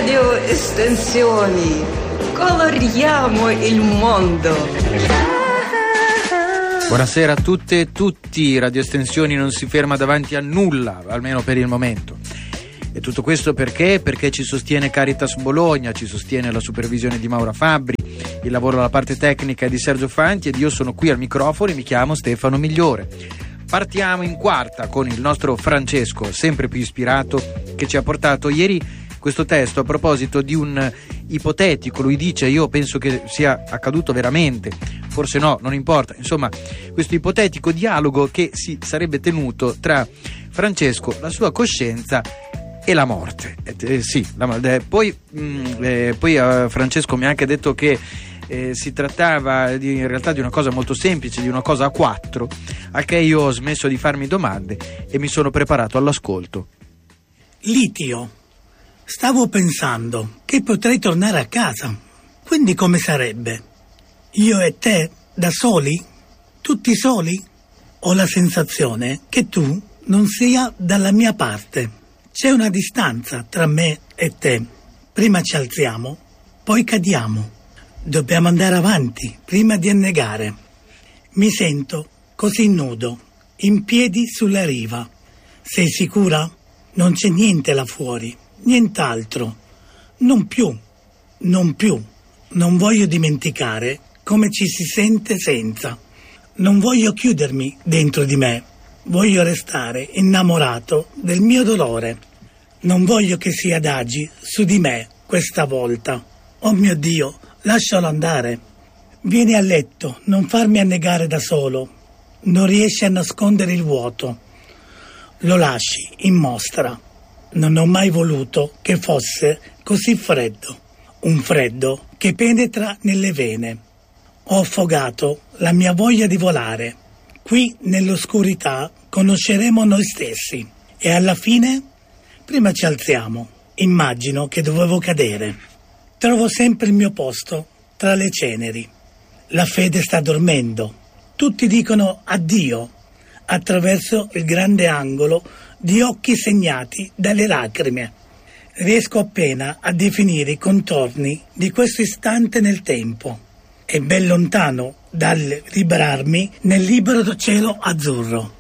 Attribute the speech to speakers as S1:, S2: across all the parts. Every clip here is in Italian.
S1: Radio Estensioni, coloriamo il mondo.
S2: Buonasera a tutte e tutti. Radio Estensioni non si ferma davanti a nulla, almeno per il momento. E tutto questo perché? Perché ci sostiene Caritas Bologna, ci sostiene la supervisione di Maura Fabbri, il lavoro alla parte tecnica è di Sergio Fanti ed io sono qui al microfono e mi chiamo Stefano Migliore. Partiamo in quarta con il nostro Francesco, sempre più ispirato, che ci ha portato ieri questo testo a proposito di un ipotetico, lui dice, io penso che sia accaduto veramente, forse no, non importa, insomma, questo ipotetico dialogo che si sarebbe tenuto tra Francesco, la sua coscienza e la morte. Poi Francesco mi ha anche detto che si trattava in realtà di una cosa molto semplice, di una cosa a quattro, a che io ho smesso di farmi domande e mi sono preparato all'ascolto.
S3: Litio, stavo pensando che potrei tornare a casa, quindi come sarebbe? Io e te, da soli? Tutti soli? Ho la sensazione che tu non sia dalla mia parte. C'è una distanza tra me e te. Prima ci alziamo, poi cadiamo. Dobbiamo andare avanti prima di annegare. Mi sento così nudo, in piedi sulla riva. Sei sicura? Non c'è niente là fuori, nient'altro. Non più. Non voglio dimenticare come ci si sente senza. Non voglio chiudermi dentro di me. Voglio restare innamorato del mio dolore. Non voglio che si adagi su di me questa volta. Oh mio Dio, lascialo andare. Vieni a letto, non farmi annegare da solo. Non riesci a nascondere il vuoto. Lo lasci in mostra. Non ho mai voluto che fosse così freddo. Un freddo che penetra nelle vene. Ho affogato la mia voglia di volare. Qui nell'oscurità conosceremo noi stessi. E alla fine, prima ci alziamo. Immagino che dovevo cadere. Trovo sempre il mio posto tra le ceneri. La fede sta dormendo. Tutti dicono addio attraverso il grande angolo di occhi segnati dalle lacrime. Riesco appena a definire i contorni di questo istante nel tempo. È ben lontano dal librarmi nel libero cielo azzurro.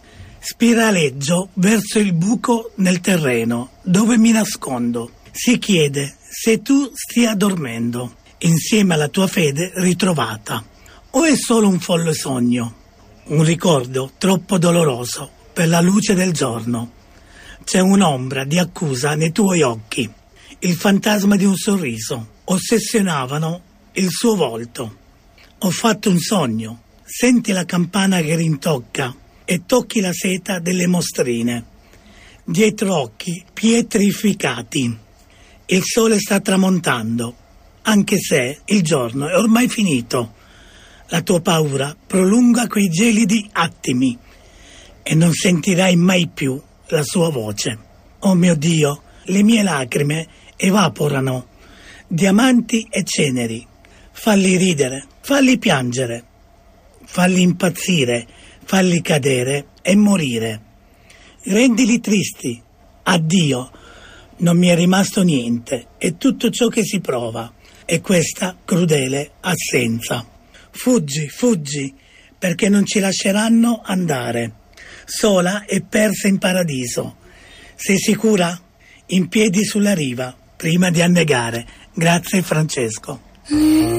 S3: Spiraleggio verso il buco nel terreno dove mi nascondo. Si chiede se tu stia dormendo insieme alla tua fede ritrovata o è solo un folle sogno, un ricordo troppo doloroso per la luce del giorno. C'è un'ombra di accusa nei tuoi occhi, il fantasma di un sorriso ossessionavano il suo volto. Ho fatto un sogno, senti la campana che rintocca e tocchi la seta delle mostrine. Dietro occhi pietrificati. Il sole sta tramontando, anche se il giorno è ormai finito. La tua paura prolunga quei gelidi attimi e non sentirai mai più la sua voce. Oh mio Dio, le mie lacrime evaporano, diamanti e ceneri. Falli ridere, falli piangere, falli impazzire, falli cadere e morire. Rendili tristi. Addio. Non mi è rimasto niente, è tutto ciò che si prova, è questa crudele assenza. Fuggi, perché non ci lasceranno andare. Sola e persa in paradiso. Sei sicura? In piedi sulla riva, prima di annegare. Grazie Francesco.